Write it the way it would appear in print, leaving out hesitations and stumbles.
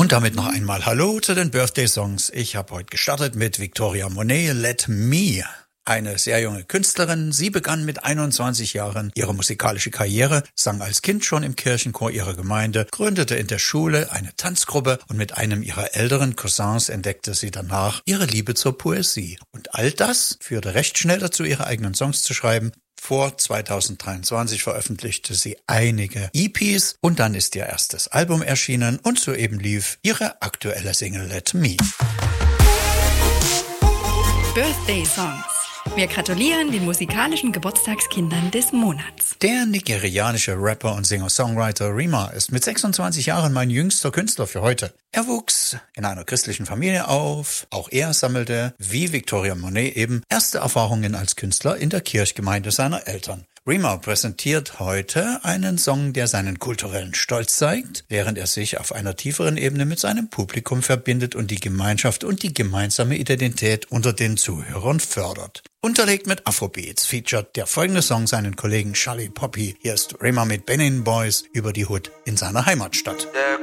Und damit noch einmal Hallo zu den Birthday-Songs. Ich habe heute gestartet mit Victoria Monet, Let Me. Eine sehr junge Künstlerin. Sie begann mit 21 Jahren ihre musikalische Karriere, sang als Kind schon im Kirchenchor ihrer Gemeinde, gründete in der Schule eine Tanzgruppe und mit einem ihrer älteren Cousins entdeckte sie danach ihre Liebe zur Poesie. Und all das führte recht schnell dazu, ihre eigenen Songs zu schreiben. Vor 2023 veröffentlichte sie einige EPs und dann ist ihr erstes Album erschienen und soeben lief ihre aktuelle Single Let Me. Birthday Songs. Wir gratulieren den musikalischen Geburtstagskindern des Monats. Der nigerianische Rapper und Singer-Songwriter Rema ist mit 26 Jahren mein jüngster Künstler für heute. Er wuchs in einer christlichen Familie auf. Auch er sammelte, wie Victoria Monet eben, erste Erfahrungen als Künstler in der Kirchgemeinde seiner Eltern. Rema präsentiert heute einen Song, der seinen kulturellen Stolz zeigt, während er sich auf einer tieferen Ebene mit seinem Publikum verbindet und die Gemeinschaft und die gemeinsame Identität unter den Zuhörern fördert. Unterlegt mit Afrobeats featuret der folgende Song seinen Kollegen Charlie Poppy. Hier ist Rema mit Benin Boys über die Hood in seiner Heimatstadt.